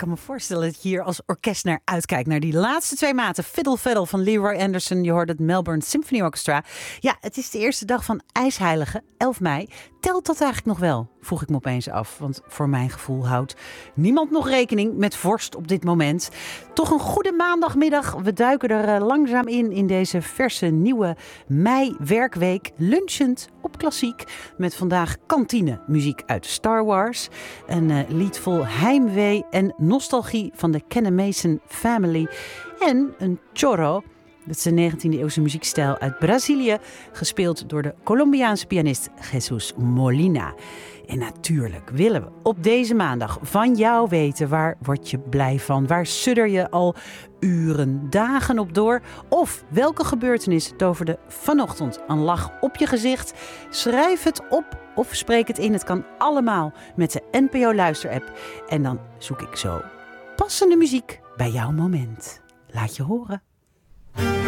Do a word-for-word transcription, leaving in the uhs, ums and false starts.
kan me voorstellen dat je hier als orkest naar uitkijkt. Naar die laatste twee maten. Fiddle Faddle van Leroy Anderson. Je hoort het Melbourne Symphony Orchestra. Ja, het is de eerste dag van IJsheilige, elf mei. Telt dat eigenlijk nog wel? Vroeg ik me opeens af. Want voor mijn gevoel houdt niemand nog rekening met vorst op dit moment. Toch een goede maandagmiddag. We duiken er uh, langzaam in in deze verse nieuwe mei-werkweek. Lunchend op klassiek. Met vandaag kantine muziek uit Star Wars. Een uh, lied vol heimwee en nostalgie van de Kenna Mason Family. En een chorro. Dat is een negentiende eeuwse muziekstijl uit Brazilië, gespeeld door de Colombiaanse pianist Jesus Molina. En natuurlijk willen we op deze maandag van jou weten, waar word je blij van? Waar sudder je al uren, dagen op door? Of welke gebeurtenis toverde vanochtend een lach op je gezicht? Schrijf het op of spreek het in. Het kan allemaal met de N P O Luisterapp. En dan zoek ik zo passende muziek bij jouw moment. Laat je horen.